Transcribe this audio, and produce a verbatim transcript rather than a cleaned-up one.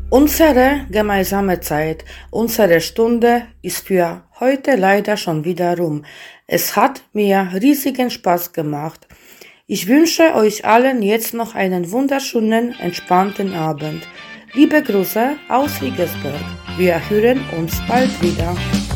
Unsere gemeinsame Zeit, unsere Stunde ist für heute leider schon wieder rum. Es hat mir riesigen Spaß gemacht. Ich wünsche euch allen jetzt noch einen wunderschönen, entspannten Abend. Liebe Grüße aus Regensburg. Wir hören uns bald wieder.